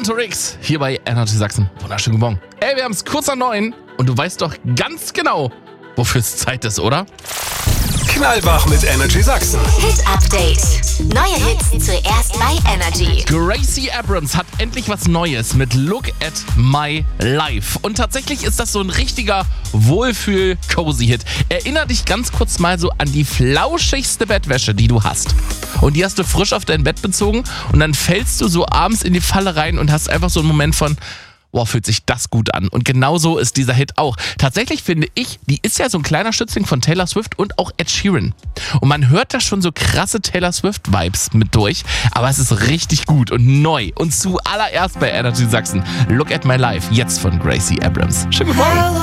Santo Rix hier bei Energy Sachsen. Wunderschönen guten Morgen. Ey, wir haben es kurz nach 9 und du weißt doch ganz genau, wofür es Zeit ist, oder? Knallwach mit Energy Sachsen. Hit Update. Neue Hits zuerst bei Energy. Gracie Abrams hat endlich was Neues mit Look at My Life. Und tatsächlich ist das so ein richtiger Wohlfühl-Cozy-Hit. Erinner dich ganz kurz mal so an die flauschigste Bettwäsche, die du hast. Und die hast du frisch auf dein Bett bezogen und dann fällst du so abends in die Falle rein und hast einfach so einen Moment von: Wow, fühlt sich das gut an. Und genauso ist dieser Hit auch. Tatsächlich finde ich, die ist ja so ein kleiner Schützling von Taylor Swift und auch Ed Sheeran. Und man hört da schon so krasse Taylor Swift-Vibes mit durch. Aber es ist richtig gut und neu. Und zuallererst bei Energy Sachsen. Look at My Life, jetzt von Gracie Abrams. Schönen guten Morgen.